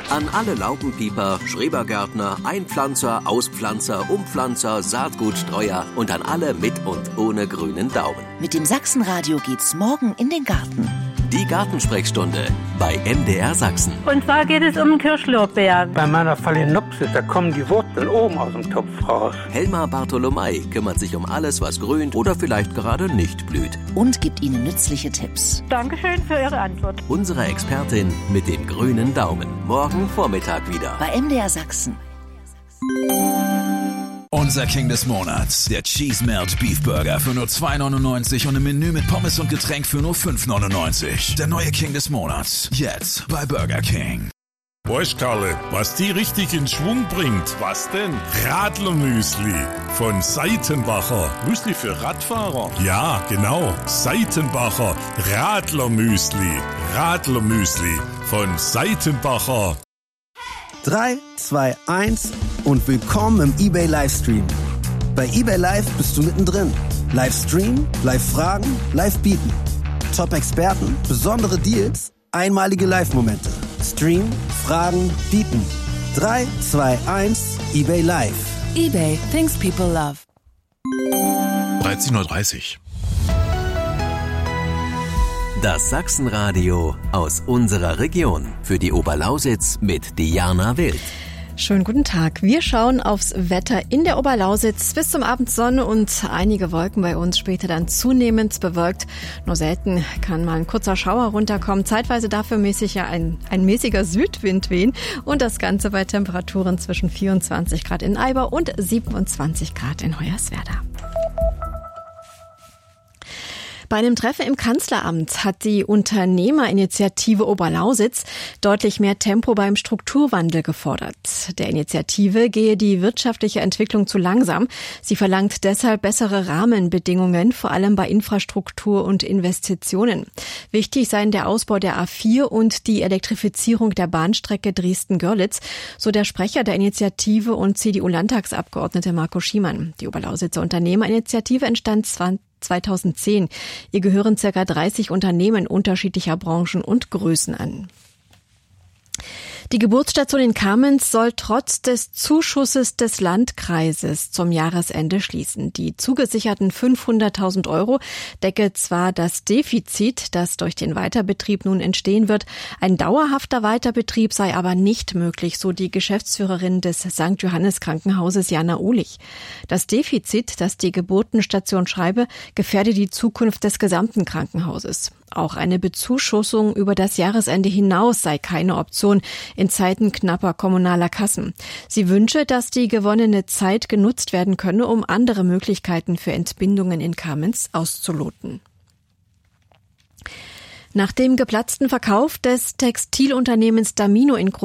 An alle Laubenpieper, Schrebergärtner, Einpflanzer, Auspflanzer, Umpflanzer, Saatgutstreuer und an alle mit und ohne grünen Daumen. Mit dem Sachsenradio geht's morgen in den Garten. Die Gartensprechstunde bei MDR Sachsen. Und zwar geht es um den Kirschlorbeer. Bei meiner Phalaenopsis, da kommen die Wurzeln oben aus dem Topf raus. Helma Bartholomei kümmert sich um alles, was grünt oder vielleicht gerade nicht blüht. Und gibt Ihnen nützliche Tipps. Dankeschön für Ihre Antwort. Unsere Expertin mit dem grünen Daumen. Morgen Vormittag wieder. Bei MDR Sachsen. Unser King des Monats, der Cheese Melt Beef Burger für nur 2,99 und ein Menü mit Pommes und Getränk für nur 5,99. Der neue King des Monats, jetzt bei Burger King. Weißt Karle, was die richtig in Schwung bringt? Was denn? Radlermüsli von Seitenbacher. Müsli für Radfahrer? Ja, genau. Seitenbacher Radlermüsli. Radlermüsli von Seitenbacher. 3, 2, 1 und willkommen im eBay Livestream. Bei eBay Live bist du mittendrin. Livestream, Live-Fragen, Live-Bieten. Top-Experten, besondere Deals, einmalige Live-Momente. Stream, Fragen, Bieten. 3, 2, 1, eBay Live. eBay, things people love. 13:30 Uhr. Das Sachsenradio aus unserer Region. Für die Oberlausitz mit Diana Wild. Schönen guten Tag. Wir schauen aufs Wetter in der Oberlausitz. Bis zum Abend Sonne und einige Wolken bei uns, später dann zunehmend bewölkt. Nur selten kann mal ein kurzer Schauer runterkommen. Zeitweise dafür ein mäßiger Südwind wehen. Und das Ganze bei Temperaturen zwischen 24 Grad in Eybar und 27 Grad in Hoyerswerda. Bei einem Treffen im Kanzleramt hat die Unternehmerinitiative Oberlausitz deutlich mehr Tempo beim Strukturwandel gefordert. Der Initiative gehe die wirtschaftliche Entwicklung zu langsam. Sie verlangt deshalb bessere Rahmenbedingungen, vor allem bei Infrastruktur und Investitionen. Wichtig seien der Ausbau der A4 und die Elektrifizierung der Bahnstrecke Dresden-Görlitz, so der Sprecher der Initiative und CDU-Landtagsabgeordnete Marco Schiemann. Die Oberlausitzer Unternehmerinitiative entstand 2010. Ihr gehören ca. 30 Unternehmen unterschiedlicher Branchen und Größen an. Die Geburtsstation in Kamenz soll trotz des Zuschusses des Landkreises zum Jahresende schließen. Die zugesicherten 500.000 € decke zwar das Defizit, das durch den Weiterbetrieb nun entstehen wird. Ein dauerhafter Weiterbetrieb sei aber nicht möglich, so die Geschäftsführerin des St. Johannes Krankenhauses Jana Uhlich. Das Defizit, das die Geburtenstation schreibe, gefährde die Zukunft des gesamten Krankenhauses. Auch eine Bezuschussung über das Jahresende hinaus sei keine Option in Zeiten knapper kommunaler Kassen. Sie wünsche, dass die gewonnene Zeit genutzt werden könne, um andere Möglichkeiten für Entbindungen in Kamenz auszuloten. Nach dem geplatzten Verkauf des Textilunternehmens Damino in